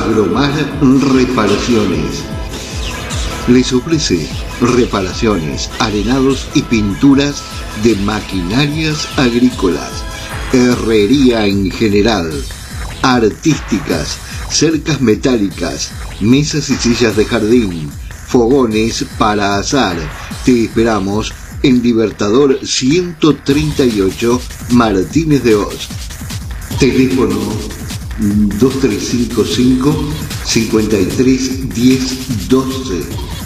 Agromar Reparaciones. Les ofrece reparaciones, arenados y pinturas de maquinarias agrícolas, herrería en general, artísticas, cercas metálicas, mesas y sillas de jardín, fogones para asar. Te esperamos en Libertador 138, Martínez de Oz. Teléfono 2355 53 10 12.